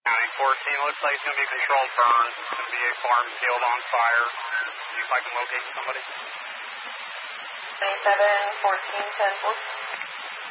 County 14, looks like it's going to be a controlled burn. It's going to be a farm field on fire. See if I can locate somebody. 27, 14, 10, 4.